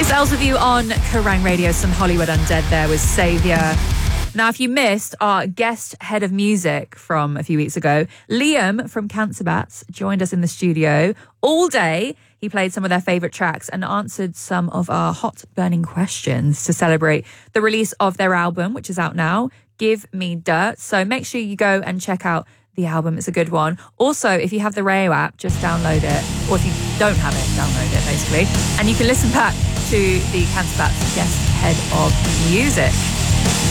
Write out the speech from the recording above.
It's Els with you on Kerrang Radio. Some Hollywood Undead there with Saviour. Now, if you missed our guest head of music from a few weeks ago, Liam from Cancer Bats joined us in the studio all day. He played some of their favourite tracks and answered some of our hot burning questions to celebrate the release of their album, which is out now, Give Me Dirt. So make sure you go and check out the album. It's a good one. Also, if you have the Rayo app, just download it. Or if you don't have it, download it, basically. And you can listen back to the Cancer Bats guest head of music.